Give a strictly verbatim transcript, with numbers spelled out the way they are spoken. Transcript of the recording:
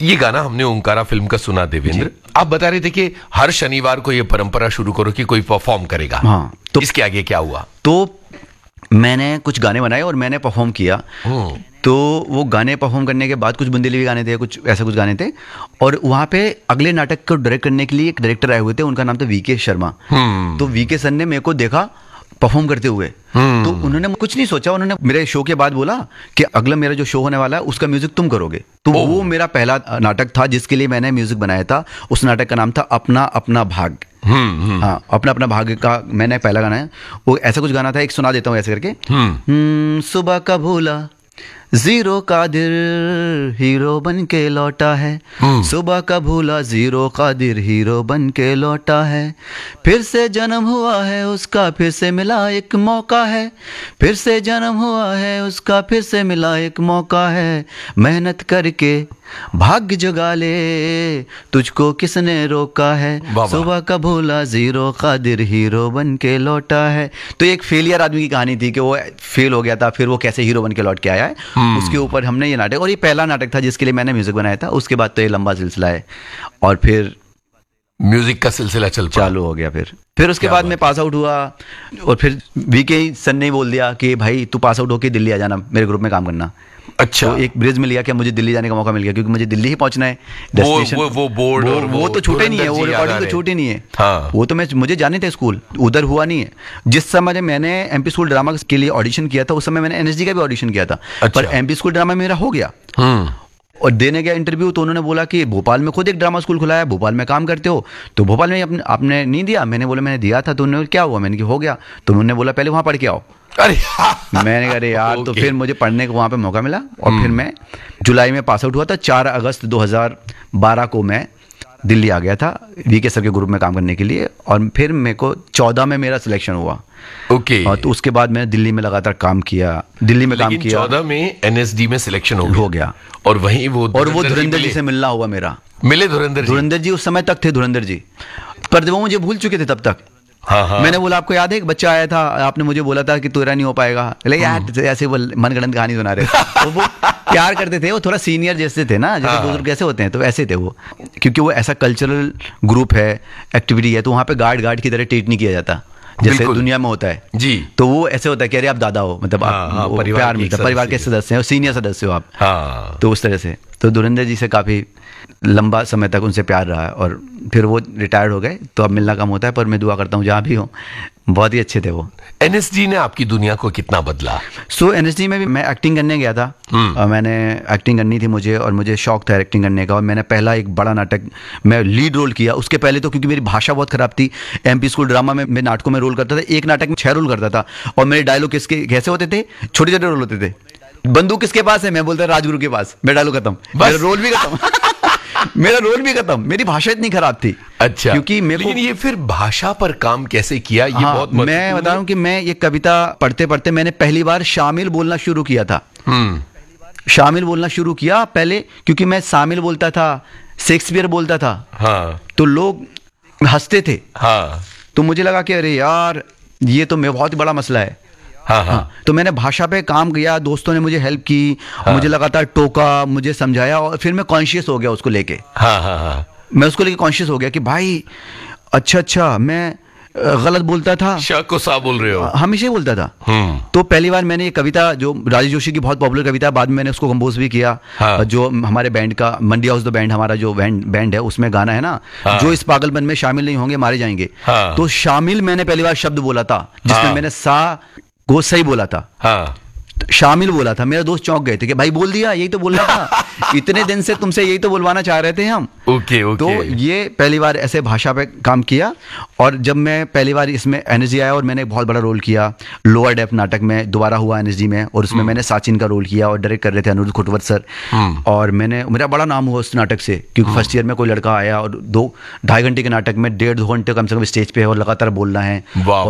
ये गाना हमने ओंकारा फिल्म का सुना देवेंद्र, आप बता रहे थे कि हर शनिवार को ये परंपरा शुरू करो कि कोई परफॉर्म करेगा। हाँ, तो इसके आगे क्या हुआ? तो मैंने कुछ गाने बनाए और मैंने परफॉर्म किया। तो वो गाने परफॉर्म करने के बाद कुछ बुंदेली गाने थे, कुछ ऐसा कुछ गाने थे, और वहाँ पे अगले नाटक को डायरेक्ट करने के लिए एक डायरेक्टर आए हुए थे, उनका नाम था वीके शर्मा। तो वीके सर ने मेरे को देखा परफॉर्म करते हुए, तो उन्होंने कुछ नहीं सोचा, उन्होंने मेरे शो के बाद बोला कि अगला मेरा जो शो होने वाला है उसका म्यूजिक तुम करोगे। तो वो मेरा पहला नाटक था जिसके लिए मैंने म्यूजिक बनाया था। उस नाटक का नाम था अपना अपना भाग्य। हाँ, अपना अपना भाग्य का मैंने पहला गाना है। वो ऐसा कुछ गाना था, एक सुना देता हूँ ऐसे करके। सुबह का भूला जीरो कादिर हीरो बन के लौटा है, सुबह का भूला जीरो कादिर हीरो बन के लौटा है, फिर से जन्म हुआ है उसका फिर से मिला एक मौका है, फिर से जन्म हुआ है उसका फिर से मिला एक मौका है, मेहनत करके भाग्य जगा ले तुझको किसने रोका है, सुबह का भूला जीरो कादिर हीरो बन के लौटा है। तो एक फेलियर आदमी की कहानी थी कि वो फेल हो गया था, फिर वो कैसे हीरो बन के लौट के आया है, उसके ऊपर हमने ये नाटक, और ये पहला नाटक था जिसके लिए मैंने म्यूजिक बनाया था। उसके बाद तो ये लंबा सिलसिला है और फिर म्यूजिक का सिलसिला चल चालू हो गया। फिर फिर उसके बाद मैं पास आउट हुआ और फिर वीके सर ने बोल दिया कि भाई तू पास आउट होके दिल्ली आ जाना, मेरे ग्रुप में काम करना। अच्छा, तो एक ब्रिज मिल गया कि मुझे दिल्ली जाने का मौका मिल गया, क्योंकि मुझे दिल्ली ही पहुंचना है डेस्टिनेशन। वो वो बोर्ड वो, और वो, वो तो छूटे नहीं है, वो रिकॉर्डिंग तो छूटी नहीं है। हाँ। वो तो मैं मुझे जाने थे स्कूल, उधर हुआ नहीं है। जिस समय मैंने एमपी स्कूल ड्रामा के लिए ऑडिशन किया था उस समय मैंने एनएसडी का भी ऑडिशन किया था। अच्छा। पर एमपी स्कूल ड्रामा मेरा हो गया और देने गया इंटरव्यू, तो उन्होंने बोला कि भोपाल में खुद एक ड्रामा स्कूल खुला है, भोपाल में काम करते हो, तो भोपाल में आपने आपने नहीं दिया। मैंने बोला मैंने दिया था। तो उन्होंने क्या हुआ, मैंने कहा हो गया। तो उन्होंने बोला पहले वहाँ पढ़ के आओ। अरे मैंने कहा अरे यार। तो फिर मुझे पढ़ने का वहाँ पे मौका मिला और फिर मैं जुलाई में पास आउट हुआ था। चार अगस्त दो हज़ार बारह को मैं दिल्ली आ गया था वीके सर के ग्रुप में काम करने के लिए, और फिर मेरे को चौदह में मेरा सिलेक्शन हुआ। ओके। और तो उसके बाद मैंने दिल्ली में लगातार काम किया, दिल्ली में काम किया। चौदह में एनएसडी में सिलेक्शन हो गया, हो गया। और वहीं वो और वो धुरंधर जी से मिलना हुआ मेरा। मिले धुरंधर जी? धुरंधर जी उस समय तक थे, धुरंधर जी, पर वो मुझे भूल चुके थे तब तक। हाँ हाँ। मैंने बोला आपको याद है एक बच्चा आया था, आपने मुझे बोला था कि तेरा नहीं हो पाएगा। लेकिन यार ऐसे वो मनगढ़ंत कहानी सुना रहे थे। तो वो प्यार करते थे, वो थोड़ा सीनियर जैसे थे ना, जैसे बुजुर्ग कैसे होते हैं, तो ऐसे थे वो। क्योंकि वो ऐसा कल्चरल ग्रुप है, एक्टिविटी है, तो वहाँ पे गार्ड गार्ड की तरह ट्रीट नहीं किया जाता जैसे दुनिया में होता है जी। तो वो ऐसे होता है कि अरे आप दादा हो, मतलब हाँ, आप हाँ, प्यार मिलता, परिवार के सदस्य हो, सीनियर सदस्य हो आप। हाँ। तो उस तरह से तो धुरंधर जी से काफ़ी लंबा समय तक उनसे प्यार रहा, और फिर वो रिटायर्ड हो गए तो अब मिलना कम होता है, पर मैं दुआ करता हूँ जहाँ भी हो। बहुत ही अच्छे थे वो। एनएसडी ने आपकी दुनिया को कितना बदला? सो so, एनएसडी में भी मैं एक्टिंग करने गया था, और मैंने एक्टिंग करनी थी मुझे, और मुझे शौक था एक्टिंग करने का, और मैंने पहला एक बड़ा नाटक मैं लीड रोल किया। उसके पहले तो क्योंकि मेरी भाषा बहुत खराब थी, एमपी स्कूल ड्रामा में मैं नाटकों में रोल करता था, एक नाटक में छह रोल करता था, और मेरे डायलॉग किसके कैसे होते थे, छोटे छोटे रोल होते थे। बंदूक किसके पास है, मैं बोलता राजगुरु के पास, मेरा डायलॉग खत्म, मेरा रोल भी खत्म। मेरा रोल भी खत्म, मेरी भाषा इतनी खराब थी। अच्छा, क्योंकि मेरे लेकिन ये फिर भाषा पर काम कैसे किया, ये हाँ, बहुत मैं बता रहा हूँ कि मैं ये कविता पढ़ते पढ़ते मैंने पहली बार शामिल बोलना शुरू किया था। शामिल बोलना शुरू किया पहले, क्योंकि मैं शामिल बोलता था, शेक्सपियर बोलता था। हाँ। तो लोग हंसते थे। हाँ। तो मुझे लगा कि अरे यार ये तो मैं बहुत बड़ा मसला है। हाँ, हाँ। हाँ, तो मैंने भाषा पे काम किया, दोस्तों ने मुझे हेल्प की। हाँ। मुझे लगातार टोका, मुझे समझाया, और फिर मैं कॉन्शियस हो गया उसको लेके। हाँ, हाँ, हाँ। मैं उसको लेके कॉन्शियस हो गया कि भाई अच्छा अच्छा मैं गलत बोलता था, को सा बोल रहे हो, हमेशा ही बोलता था। तो पहली बार मैंने ये कविता, जो राजेश जोशी की बहुत पॉपुलर कविता है, बाद में मैंने उसको कंपोज भी किया। हाँ। जो हमारे बैंड का मंडी हाउस द बैंड, हमारा जो बैंड बैंड है, उसमें गाना है ना, हाँ। जो इस पागलपन में शामिल नहीं होंगे मारे जाएंगे। हाँ। तो शामिल मैंने पहली बार शब्द बोला था, जिसमें हाँ। मैंने सा को सही बोला था। हाँ। शामिल बोला था। मेरे दोस्त चौंक गए थे कि भाई बोल दिया, यही तो बोलना था, इतने दिन से तुमसे यही तो बुलवाना चाह रहे थे हम। Okay, okay. तो ये पहली बार ऐसे भाषा पे काम किया, और जब मैं पहली बार इसमें एनएसडी आया और मैंने बहुत बड़ा रोल किया लोअर डेप नाटक में, दोबारा हुआ एनएसडी में, और उसमें मैंने साचिन का रोल किया, और डायरेक्ट कर रहे थे अनुरुद्ध खुटवत सर। और मैंने मेरा बड़ा नाम हुआ उस नाटक से, क्योंकि फर्स्ट ईयर में कोई लड़का आया और दो ढाई घंटे के नाटक में डेढ़ दो घंटे कम से कम स्टेज पे और लगातार बोलना है।